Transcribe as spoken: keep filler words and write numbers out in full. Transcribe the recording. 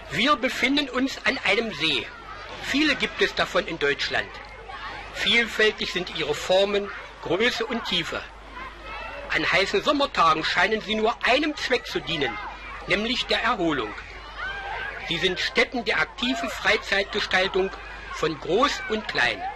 Wir befinden uns an einem See. Viele gibt es davon in Deutschland. Vielfältig sind ihre Formen, Größe und Tiefe. An heißen Sommertagen scheinen sie nur einem Zweck zu dienen, nämlich der Erholung. Sie sind Stätten der aktiven Freizeitgestaltung von Groß und Klein.